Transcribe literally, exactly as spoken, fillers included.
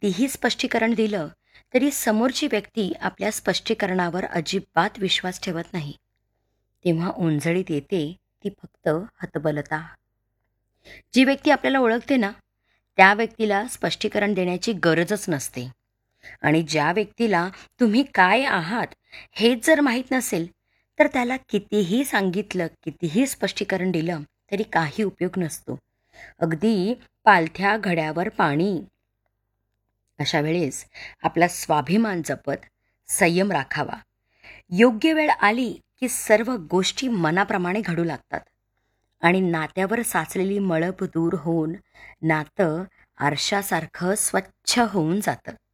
कितीही स्पष्टीकरण दिलं तरी समोरची व्यक्ती आपल्या स्पष्टीकरणावर अजिबात विश्वास ठेवत नाही. तेव्हा ओंजळीत येते ती फक्त हतबलता. जी व्यक्ती आपल्याला ओळखते ना, त्या व्यक्तीला स्पष्टीकरण देण्याची गरजच नसते. आणि ज्या व्यक्तीला तुम्ही काय आहात हेच जर माहीत नसेल, तर त्याला कितीही सांगितलं, कितीही स्पष्टीकरण दिलं तरी काही उपयोग नसतो. अगदी पालथ्या घड्यावर पाणी. अशा वेळेस आपला स्वाभिमान जपत संयम राखावा. योग्य वेळ आली की सर्व गोष्टी मनाप्रमाणे घडू लागतात आणि नात्यावर साचलेली मळप दूर होऊन नातं आरशासारखं स्वच्छ होऊन जातं.